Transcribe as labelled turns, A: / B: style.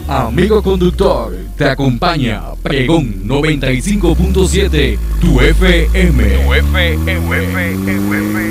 A: Amigo conductor, te acompaña Pregón 95.7, tu FM. Tu FM.